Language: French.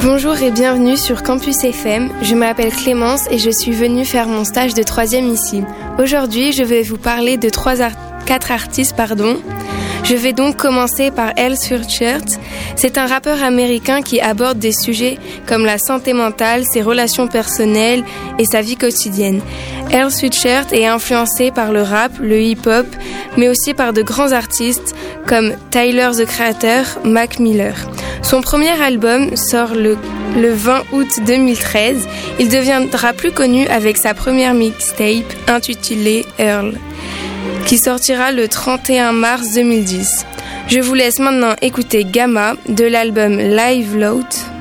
Bonjour et bienvenue sur Campus FM. Je m'appelle Clémence et je suis venue faire mon stage de 3e ici. Aujourd'hui, je vais vous parler de 4 artistes. Je vais donc commencer par Earl Sweatshirt. C'est un rappeur américain qui aborde des sujets comme la santé mentale, ses relations personnelles et sa vie quotidienne. Earl Sweatshirt est influencé par le rap, le hip-hop, mais aussi par de grands artistes comme Tyler the Creator, Mac Miller. Son premier album sort le 20 août 2013. Il deviendra plus connu avec sa première mixtape intitulée Earl, qui sortira le 31 mars 2010. Je vous laisse maintenant écouter Gamma de l'album Live Loud.